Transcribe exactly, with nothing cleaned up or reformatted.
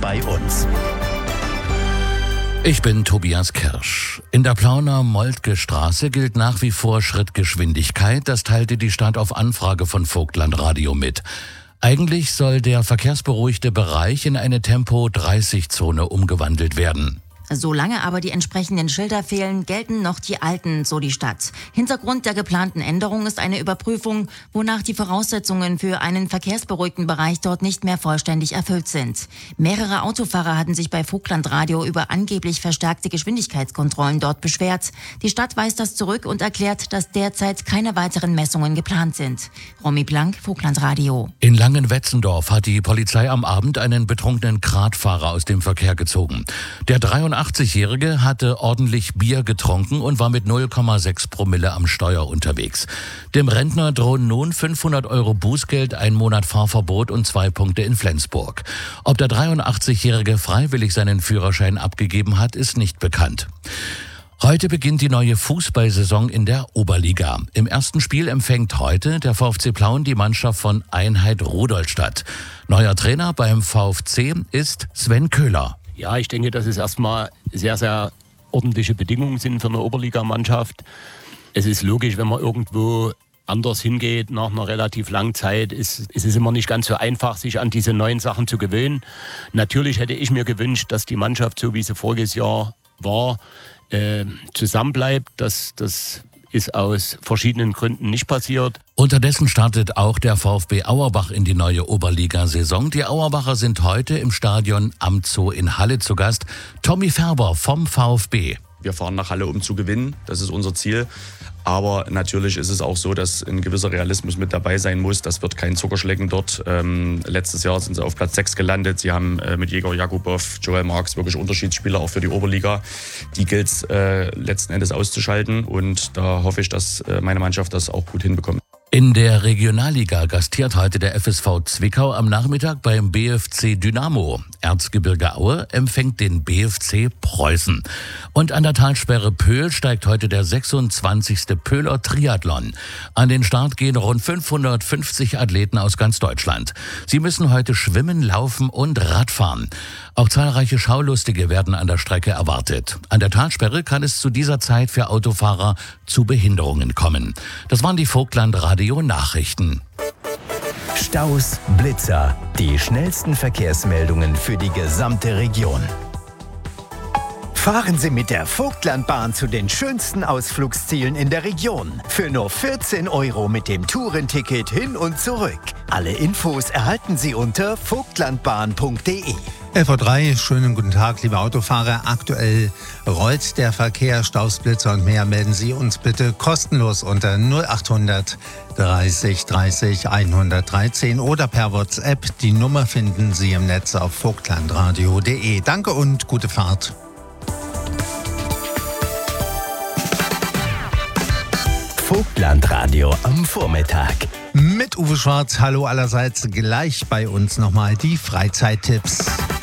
bei uns. Ich bin Tobias Kirsch. In der Plauner Moltke Straße gilt nach wie vor Schrittgeschwindigkeit. Das teilte die Stadt auf Anfrage von Vogtland Radio mit. Eigentlich soll der verkehrsberuhigte Bereich in eine Tempo dreißig Zone umgewandelt werden. Solange aber die entsprechenden Schilder fehlen, gelten noch die alten, so die Stadt. Hintergrund der geplanten Änderung ist eine Überprüfung, wonach die Voraussetzungen für einen verkehrsberuhigten Bereich dort nicht mehr vollständig erfüllt sind. Mehrere Autofahrer hatten sich bei Vogtland Radio über angeblich verstärkte Geschwindigkeitskontrollen dort beschwert. Die Stadt weist das zurück und erklärt, dass derzeit keine weiteren Messungen geplant sind. Romy Blank, Vogtland Radio. In Langenwetzendorf hat die Polizei am Abend einen betrunkenen Kratfahrer aus dem Verkehr gezogen. Der dreiundachtzigjährige hatte ordentlich Bier getrunken und war mit null Komma sechs Promille am Steuer unterwegs. Dem Rentner drohen nun fünfhundert Euro Bußgeld, ein Monat Fahrverbot und zwei Punkte in Flensburg. Ob der dreiundachtzigjährige freiwillig seinen Führerschein abgegeben hat, ist nicht bekannt. Heute beginnt die neue Fußballsaison in der Oberliga. Im ersten Spiel empfängt heute der VfC Plauen die Mannschaft von Einheit Rudolstadt. Neuer Trainer beim VfC ist Sven Köhler. Ja, ich denke, dass es erstmal sehr, sehr ordentliche Bedingungen sind für eine Oberligamannschaft. Es ist logisch, wenn man irgendwo anders hingeht nach einer relativ langen Zeit, ist, ist es immer nicht ganz so einfach, sich an diese neuen Sachen zu gewöhnen. Natürlich hätte ich mir gewünscht, dass die Mannschaft, so wie sie voriges Jahr war, äh, zusammenbleibt. Das, das ist aus verschiedenen Gründen nicht passiert. Unterdessen startet auch der VfB Auerbach in die neue Oberligasaison. Die Auerbacher sind heute im Stadion am Zoo in Halle zu Gast. Tommy Färber vom VfB. Wir fahren nach Halle, um zu gewinnen. Das ist unser Ziel. Aber natürlich ist es auch so, dass ein gewisser Realismus mit dabei sein muss. Das wird kein Zuckerschlecken dort. Ähm, letztes Jahr sind sie auf Platz sechs gelandet. Sie haben äh, mit Jäger Jakubow, Joel Marks wirklich Unterschiedsspieler auch für die Oberliga. Die gilt es äh, letzten Endes auszuschalten. Und da hoffe ich, dass äh, meine Mannschaft das auch gut hinbekommt. In der Regionalliga gastiert heute der F S V Zwickau am Nachmittag beim B F C Dynamo. Erzgebirge Aue empfängt den B F C Preußen. Und an der Talsperre Pöhl steigt heute der sechsundzwanzigste Pöhler Triathlon. An den Start gehen rund fünfhundertfünfzig Athleten aus ganz Deutschland. Sie müssen heute schwimmen, laufen und Radfahren. Auch zahlreiche Schaulustige werden an der Strecke erwartet. An der Talsperre kann es zu dieser Zeit für Autofahrer zu Behinderungen kommen. Das waren die Vogtland Radio Nachrichten. Staus, Blitzer, die schnellsten Verkehrsmeldungen für die gesamte Region. Fahren Sie mit der Vogtlandbahn zu den schönsten Ausflugszielen in der Region. Für nur vierzehn Euro mit dem Tourenticket hin und zurück. Alle Infos erhalten Sie unter vogtlandbahn punkt de. elf Uhr drei, schönen guten Tag, liebe Autofahrer. Aktuell rollt der Verkehr, Staus, Blitzer und mehr. Melden Sie uns bitte kostenlos unter null achthundert dreißig dreißig hundertdreizehn oder per WhatsApp. Die Nummer finden Sie im Netz auf vogtlandradio punkt de. Danke und gute Fahrt. Vogtlandradio am Vormittag. Mit Uwe Schwarz, hallo allerseits, gleich bei uns nochmal die Freizeittipps.